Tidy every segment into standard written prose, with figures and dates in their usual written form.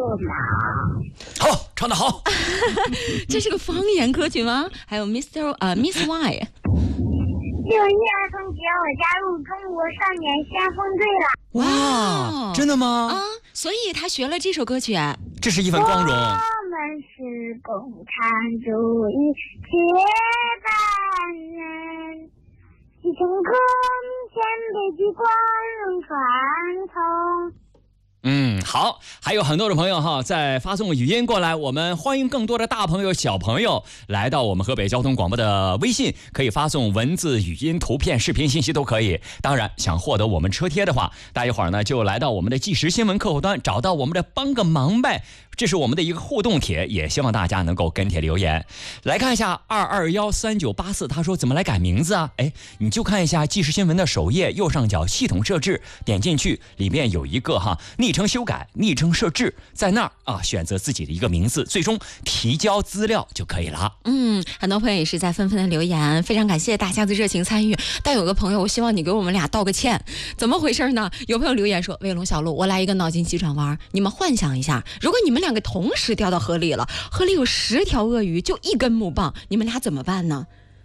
马。 好，唱得好。 这是个方言歌曲吗？还有 Miss Y。 6月儿童节，我加入中国少年先锋队了。 哇，真的吗？ 啊，所以他学了这首歌曲。 这是一份光荣。 我们是共产主义接班人，继承革命前辈的光荣传统。 好，还有很多的朋友哈，在发送语音过来，我们欢迎更多的大朋友小朋友来到我们河北交通广播的微信，可以发送文字、语音、图片、视频信息都可以。当然想获得我们车贴的话，大一会儿呢就来到我们的即时新闻客户端，找到我们的帮个忙呗，这是我们的一个互动帖，也希望大家能够跟帖留言。来看一下2213984，他说怎么来改名字啊？你就看一下即时新闻的首页右上角系统设置，点进去里面有一个昵称修改、昵称设置，在那儿选择自己的一个名字，最终提交资料就可以了。 很多朋友也是在纷纷的留言，非常感谢大家的热情参与。但有个朋友，我希望你给我们俩道个歉，怎么回事呢？有朋友留言说，卫龙小璐，我来一个脑筋急转弯，你们幻想一下，如果你们两个同时掉到河里了，河里有10条鳄鱼，就1根木棒，你们俩怎么办呢？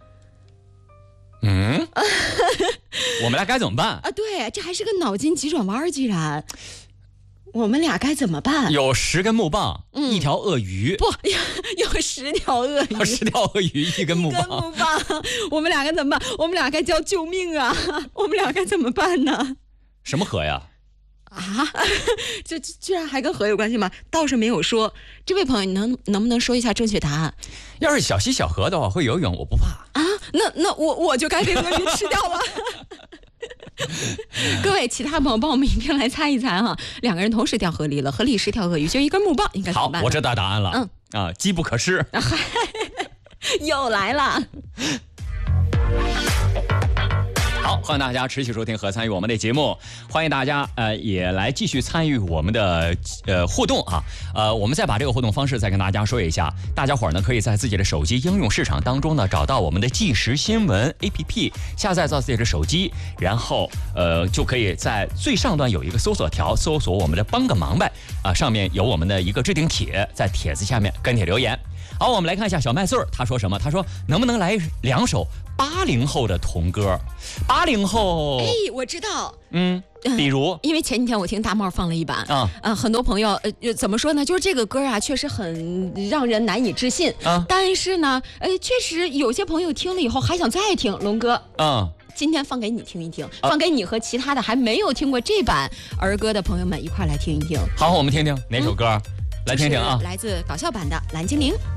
我们俩该怎么办？ 对，这还是个脑筋急转弯，居然。我们俩该怎么办？ 有10根木棒，1条鳄鱼。 不，有10条鳄鱼。 10条鳄鱼，1根木棒。 1根木棒，我们俩该怎么办？我们俩该叫救命啊！我们俩该怎么办呢？ 什么河呀？ 这居然还跟河有关系吗？倒是没有说。这位朋友，你能不能说一下正确答案？ 要是小溪小河的话，会游泳，我不怕啊。那我就该被鳄鱼吃掉了。各位其他朋友帮我们一并来猜一猜哈，2个人同时掉河里了，河里10条鳄鱼，就1根木棒，应该怎么办？ 好，我知道答案了。机不可失。 又来了。 好，欢迎大家持续收听和参与我们的节目，欢迎大家也来继续参与我们的互动我们再把这个互动方式再跟大家说一下，大家伙呢可以在自己的手机应用市场当中呢找到我们的即时新闻 APP， 下载到自己的手机，然后就可以在最上端有一个搜索条，搜索我们的帮个忙呗上面有我们的一个置顶帖，在帖子下面跟帖留言。好，我们来看一下小麦穗儿，他说什么？他说能不能来2首80后的童歌？80后， 我知道， 比如， 因为前几天我听大帽放了一版很多朋友怎么说呢？就是这个歌确实很让人难以置信但是呢，确实有些朋友听了以后还想再听。龙哥，今天放给你听一听，放给你和其他的还没有听过这版儿歌的朋友们一块来听一听。 好，我们听听哪首歌？来听听来自搞笑版的《蓝精灵》。